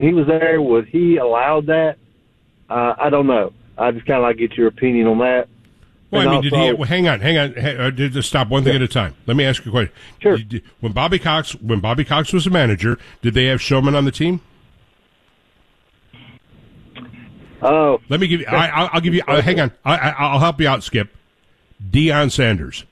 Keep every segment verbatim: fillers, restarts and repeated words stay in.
he was there, would he allowed that? Uh, I don't know. I just kind of like to get your opinion on that. Well, and I mean, did also, he? Well, hang on, hang on. Hang, uh, just stop one thing yeah. at a time. Let me ask you a question. Sure. Did, when Bobby Cox, when Bobby Cox was a manager, did they have Showman on the team? Oh, uh, let me give you. I, I'll, I'll give you. Uh, hang on. I, I, I'll help you out, Skip. Deion Sanders.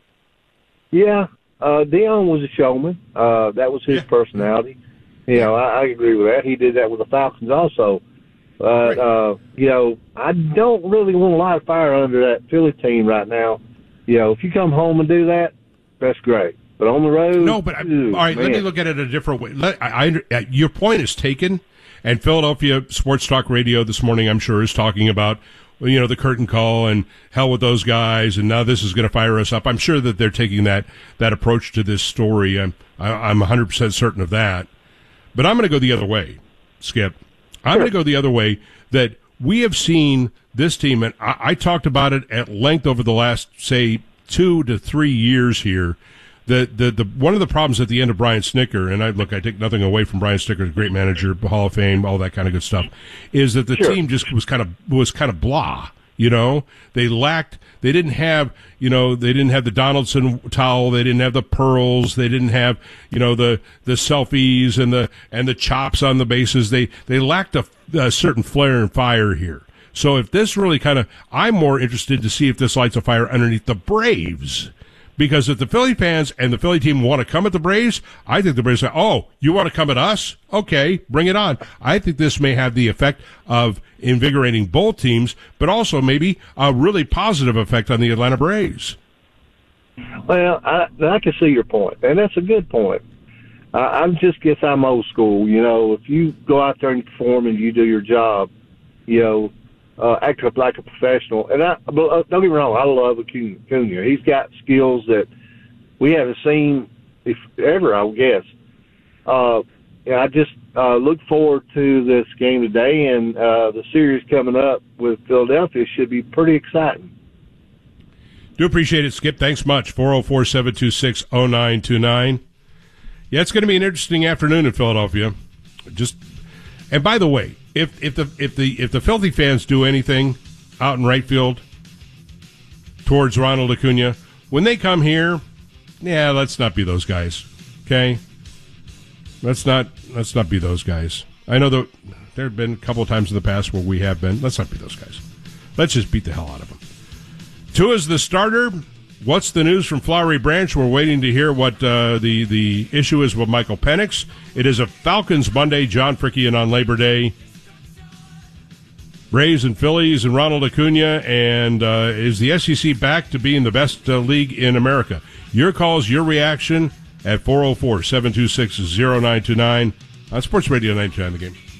Yeah, uh, Deion was a showman. Uh, that was his yeah. personality. You know, I, I agree with that. He did that with the Falcons also. But, right. uh, you know, I don't really want to light a fire under that Philly team right now. You know, if you come home and do that, that's great. But on the road, no. But ew, all right, man. let me look at it a different way. Let, I, I, your point is taken, and Philadelphia Sports Talk Radio this morning, I'm sure, is talking about, you know, the curtain call and hell with those guys, and now this is going to fire us up. I'm sure that they're taking that that approach to this story. I'm I, I'm one hundred percent certain of that. But I'm going to go the other way, Skip. I'm going to go the other way, that we have seen this team, and I, I talked about it at length over the last, say, two to three years here. The, the the one of the problems at the end of Brian Snicker, and I look, I take nothing away from Brian Snicker, a great manager, Hall of Fame, all that kind of good stuff, is that the sure. team just was kind of was kind of blah. You know, they lacked. They didn't have. You know, they didn't have the Donaldson towel. They didn't have the pearls. They didn't have. You know, the the selfies and the and the chops on the bases. They they lacked a, a certain flair and fire here. So if this really kind of, I'm more interested to see if this lights a fire underneath the Braves. Because if the Philly fans and the Philly team want to come at the Braves, I think the Braves say, oh, you want to come at us? Okay, bring it on. I think this may have the effect of invigorating both teams, but also maybe a really positive effect on the Atlanta Braves. Well, I, I can see your point, and that's a good point. I, I just guess I'm old school. You know, if you go out there and perform and you do your job, you know, Uh, act up like a professional. And I, but, uh, don't get me wrong, I love Acuna. He's got skills that we haven't seen if ever, I guess. Uh, and I just uh, look forward to this game today, and uh, the series coming up with Philadelphia should be pretty exciting. Do appreciate it, Skip. Thanks much. four oh four, seven two six, oh nine two nine. Yeah, it's going to be an interesting afternoon in Philadelphia. Just, and by the way, If if the if the if the Filthy fans do anything out in right field towards Ronald Acuna, when they come here, yeah, let's not be those guys. Okay, let's not let's not be those guys. I know that there have been a couple of times in the past where we have been. Let's not be those guys. Let's just beat the hell out of them. Tua's the starter. What's the news from Flowery Branch? We're waiting to hear what uh, the the issue is with Michael Penix. It is a Falcons Monday. John Frickian on Labor Day. Braves and Phillies and Ronald Acuna, and uh, is the S E C back to being the best uh, league in America? Your calls, your reaction at four oh four, seven two six, oh nine two nine on Sports Radio ninety-nine The Game.